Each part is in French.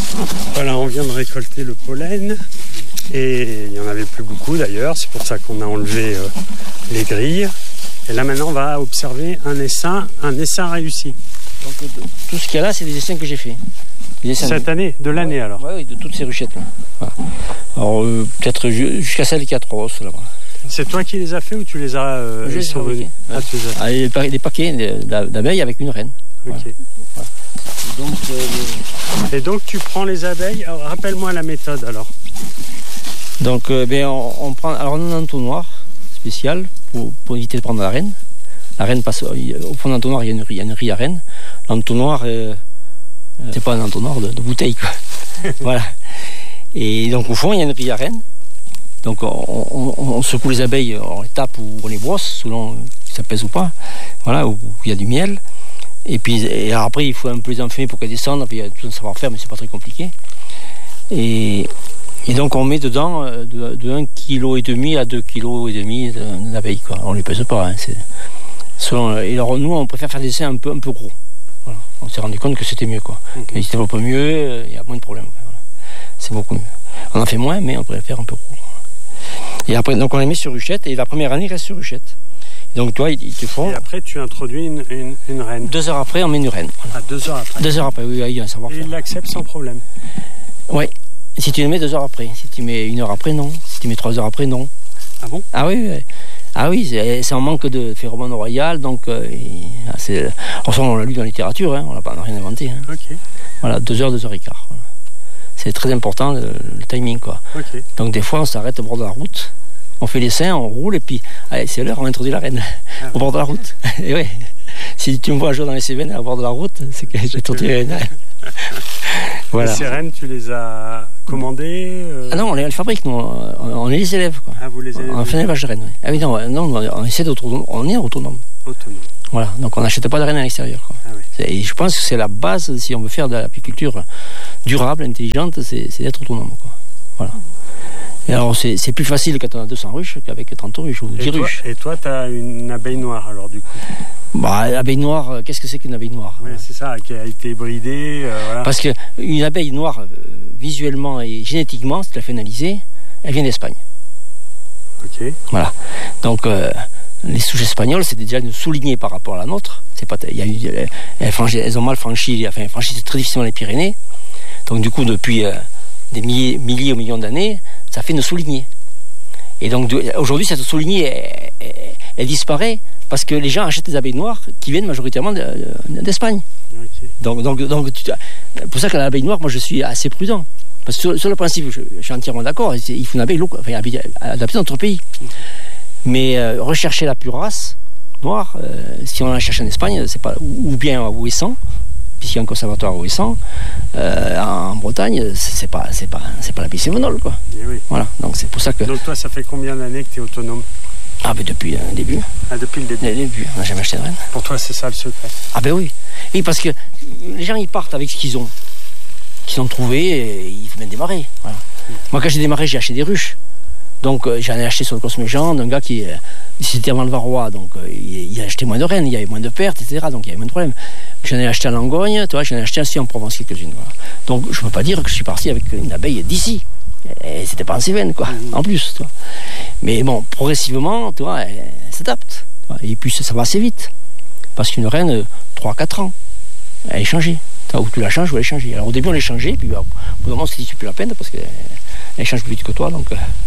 Voilà, on vient de récolter le pollen et il n'y en avait plus beaucoup d'ailleurs, c'est pour ça qu'on a enlevé les grilles. Et là maintenant on va observer un essaim réussi. Donc tout ce qu'il y a là, c'est des essaims que j'ai fait. Cette année, de l'année alors. Oui, de toutes ces ruchettes là. Voilà. Alors peut-être jusqu'à celle qui a 3 os là-bas. C'est toi qui les as fait ou tu les as ils sont venus. Des paquets d'abeilles avec une reine. Ok. Voilà. Et donc tu prends les abeilles. Alors, rappelle-moi la méthode alors. Donc on prend alors un entonnoir spécial pour éviter de prendre la reine. La reine passe au fond de l'entonnoir, il y a une grille à reine. L'entonnoir c'est pas un entonnoir de bouteille quoi. Voilà. Et donc au fond il y a une grille à reine. Donc on secoue les abeilles, on les tape ou on les brosse selon si ça pèse ou pas. Voilà, où il y a du miel. Et après il faut un peu les enfumer pour qu'elles descendent. Puis il y a tout un savoir-faire, mais c'est pas très compliqué. Et donc on met dedans de 1,5 kg à 2,5 kg d'abeilles quoi. On les pèse pas. Hein, et alors nous on préfère faire des essais un peu gros. Voilà. On s'est rendu compte que c'était mieux quoi. Ils se développent mieux, il y a moins de problèmes. Voilà. C'est beaucoup mieux. On en fait moins, mais on préfère un peu gros. Et après, donc on les met sur ruchette, et la première année, il reste sur ruchette. Et donc toi, ils te font... Et après, tu introduis une reine. 2 heures après, on met une reine. Voilà. 2 heures après. 2 heures après, oui, il y a un savoir-faire. Et il l'accepte sans problème. Oui. Si tu les mets 2 heures après. Si tu mets 1 heure après, non. Si tu mets 3 heures après, non. Ah bon? Ah oui. Ah oui, c'est un manque de phéromone royal, donc on l'a lu dans la littérature, hein, on n'a rien inventé. Hein. Ok. Voilà, 2 heures, 2 heures et quart. Voilà. C'est très important le timing quoi. Okay. Donc des fois on s'arrête au bord de la route, on fait l'essaim, on roule et puis allez, c'est l'heure, on introduit la reine au bord de la route. Et ouais, si tu me vois jouer dans les Cévennes au bord de la route, c'est que j'ai introduit la reine. Voilà. Et ces rennes, tu les as commandées Ah non, on les fabrique, nous, on est les élèves quoi. Ah vous les élèves? On fait un élevage de rennes. Ouais. Ah oui non, on essaie on est autonome. Voilà, donc on n'achète pas de rennes à l'extérieur quoi. Ah oui. Et je pense que c'est la base si on veut faire de l'apiculture durable, intelligente, c'est d'être autonome quoi. Voilà. Et alors c'est plus facile quand on a 200 ruches qu'avavec 30 ruches ou 10 ruches. Et toi tu as une abeille noire alors du coup? Bah l'abeille noire, qu'est-ce que c'est qu'une abeille noire? Oui, c'est ça, qui a été bridée. Voilà. Parce qu'une abeille noire, visuellement et génétiquement, si tu la fais analyser, elle vient d'Espagne. Ok. Voilà. Donc les souches espagnoles, c'est déjà une soulignée par rapport à la nôtre. C'est pas, elles ont mal franchi, elles franchissent très difficilement les Pyrénées. Donc du coup, depuis des milliers ou millions d'années, ça fait une soulignée. Et donc aujourd'hui, cette soulignée, elle disparaît parce que les gens achètent des abeilles noires qui viennent majoritairement d'Espagne. Okay. Donc pour ça que l'abeille noire, moi je suis assez prudent. Parce que sur le principe, je suis entièrement d'accord, il faut une abeille adaptée dans notre pays. Mais rechercher la pure race noire, si on la cherche en Espagne, c'est pas, ou bien à Ouessant, puisqu'il y a un conservatoire à Ouessant, en Bretagne, c'est pas l'abeille sévenole, quoi. Oui. Voilà, donc c'est pour ça que... Donc toi, ça fait combien d'années que tu es autonome? Ah ben depuis le début. Ah, depuis le début? Dès le début, on n'a jamais acheté de reine. Pour toi, c'est ça le secret? Ah ben oui. Oui, parce que les gens, ils partent avec ce qu'ils ont trouvé, et ils viennent démarrer. Voilà. Moi, quand j'ai démarré, j'ai acheté des ruches. Donc j'en ai acheté sur le Cosméjean d'un gars qui c'était avant le Varrois, donc il a acheté moins de rennes, il y avait moins de pertes, etc. Donc il y avait moins de problèmes. J'en ai acheté à Langogne, tu vois, j'en ai acheté aussi en Provence quelques-unes. Voilà. Donc je ne peux pas dire que je suis parti avec une abeille d'ici. Et c'était pas en Cévennes, quoi, en plus. Tu vois. Mais bon, progressivement, tu vois, elle s'adapte. Et puis ça va assez vite. Parce qu'une reine, 3-4 ans, elle est changée. Ou tu la changes ou elle est changée. Alors au début on les changeait, puis au bout d'un moment on s'est dit c'est plus la peine parce qu'elle change plus vite que toi, donc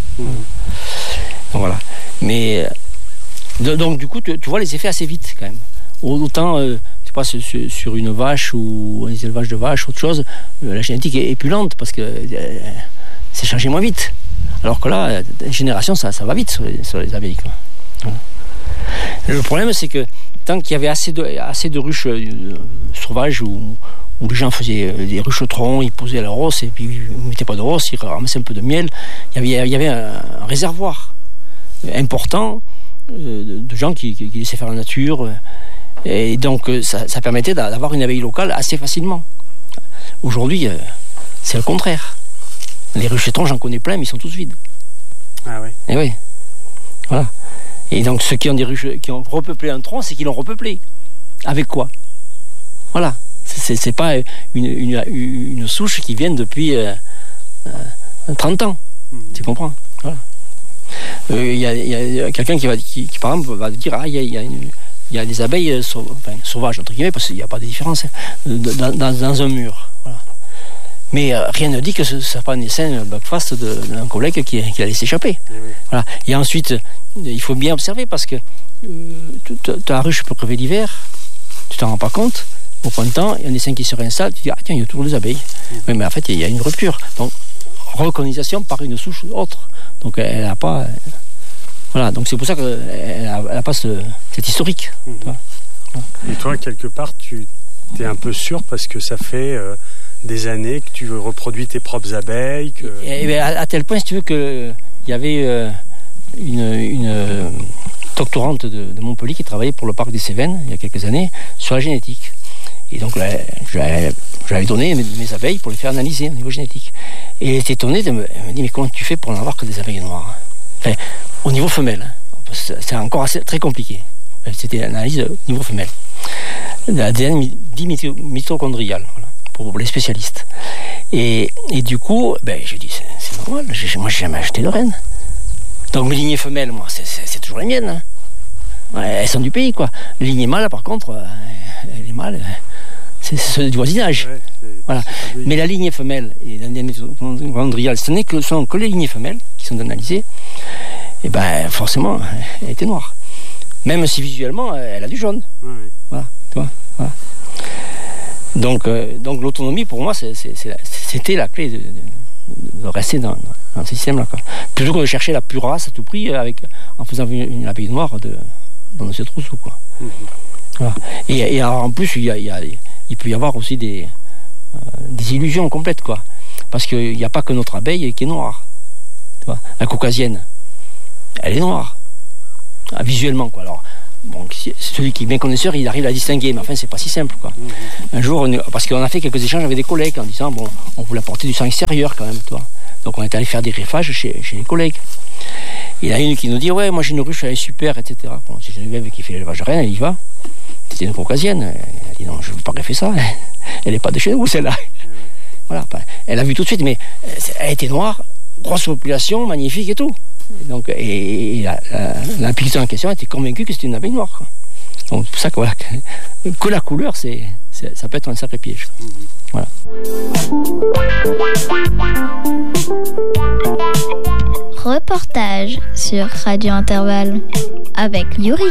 voilà. Mais donc du coup tu vois les effets assez vite quand même. Autant tu passes sur une vache ou les élevages de vaches, autre chose, la génétique est plus lente parce que c'est changé moins vite. Alors que là, une génération ça va vite sur les abeilles, quoi. Voilà. Le problème c'est que tant qu'il y avait assez de ruches sauvages où les gens faisaient des ruches au tronc, ils posaient la rosse et puis ils ne mettaient pas de rosse, ils ramassaient un peu de miel. Il y avait un réservoir important de gens qui laissaient faire la nature. Et donc ça permettait d'avoir une abeille locale assez facilement. Aujourd'hui, c'est le contraire. Les ruches et troncs, j'en connais plein, mais ils sont tous vides. Ah oui. Et oui. Voilà. Et donc ceux qui ont des ruches, qui ont repeuplé un tronc, c'est qu'ils l'ont repeuplé. Avec quoi? Voilà. C'est pas une souche qui vient depuis 30 ans. Tu comprends? Voilà. Il y a quelqu'un qui par exemple va dire il y a des abeilles sauvages entre guillemets, parce qu'il n'y a pas de différence dans un mur. Voilà. Mais rien ne dit que ce n'est pas un essaim backfast d'un collègue qui a laissé échapper. Oui. Voilà. Et ensuite, il faut bien observer, parce que ta ruche peut crever l'hiver, tu t'en rends pas compte. Au printemps, il y a un essaim qui se réinstalle, tu dis tiens, il y a toujours des abeilles. Oui, mais en fait, il y a une rupture. Donc, recolonisation par une souche autre. Donc, elle n'a pas. Voilà, donc c'est pour ça qu'elle n'a pas cet historique. Et toi, quelque part, tu es un peu sûr parce que ça fait des années que tu reproduis tes propres abeilles. Et à tel point, si tu veux, qu'il y avait une doctorante de Montpellier qui travaillait pour le parc des Cévennes il y a quelques années sur la génétique. Et donc là, j'avais donné mes abeilles pour les faire analyser au niveau génétique. Et elle était étonnée, elle me dit mais comment tu fais pour n'avoir que des abeilles noires? Enfin, au niveau femelle, c'est encore très compliqué. C'était l'analyse au niveau femelle. L'ADN dit mitochondrial, voilà, pour les spécialistes. Et du coup, je dis c'est normal, moi j'ai jamais acheté de reine. Donc mes lignées femelles, moi, c'est toujours les miennes. Hein. Ouais, elles sont du pays, quoi. Les lignées mâles, par contre, les mâles, c'est ceux du voisinage. Ouais, voilà. Mais la lignée femelle et l'ADN mitochondrial, ce sont que les lignées femelles qui sont analysées. Et forcément, elle était noire. Même si visuellement, elle a du jaune. Oui. Voilà, tu vois. Voilà. Donc l'autonomie, pour moi, c'était la clé de rester dans ce système-là, quoi. Plutôt que de chercher la pure race à tout prix en faisant une abeille noire dans M. Trousseau, quoi. Voilà. Et alors, en plus, il peut y avoir aussi des illusions complètes, quoi. Parce qu'il n'y a pas que notre abeille qui est noire. Tu vois, la caucasienne, elle est noire. Visuellement, quoi. Alors, bon, celui qui est bien connaisseur, il arrive à distinguer, mais enfin, c'est pas si simple, quoi. Un jour, parce qu'on a fait quelques échanges avec des collègues en disant, bon, on voulait apporter du sang extérieur quand même, toi. Donc, on est allé faire des greffages chez les collègues. Il y en a une qui nous dit, ouais, moi j'ai une ruche, elle est super, etc. Bon, c'est Geneviève qui fait l'élevage de reine, elle y va. C'était une caucasienne. Elle a dit, non, je ne veux pas greffer ça. Elle n'est pas de chez nous, celle-là. Voilà. Elle a vu tout de suite, mais elle était noire, grosse population, magnifique et tout. Donc, et l'apiculteur en question était convaincu que c'était une abeille noire, quoi. Donc c'est pour ça que, voilà, que la couleur, ça peut être un sacré piège. Voilà. Reportage sur Radio Intervalle avec Yuri.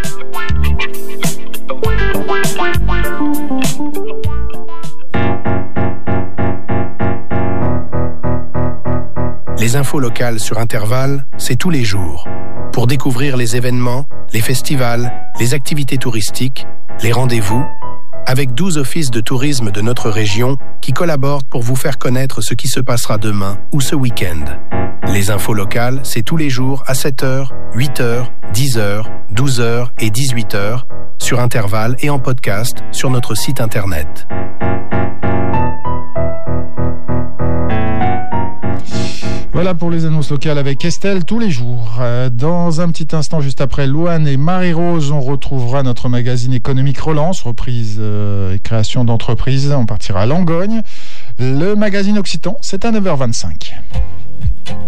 Les infos locales sur Intervalle, c'est tous les jours. Pour découvrir les événements, les festivals, les activités touristiques, les rendez-vous, avec 12 offices de tourisme de notre région qui collaborent pour vous faire connaître ce qui se passera demain ou ce week-end. Les infos locales, c'est tous les jours à 7h, 8h, 10h, 12h et 18h sur Intervalle et en podcast sur notre site internet. Voilà pour les annonces locales avec Estelle tous les jours. Dans un petit instant, juste après Louane et Marie-Rose, on retrouvera notre magazine économique Relance, reprise et création d'entreprises. On partira à Langogne. Le magazine Occitan, c'est à 9h25.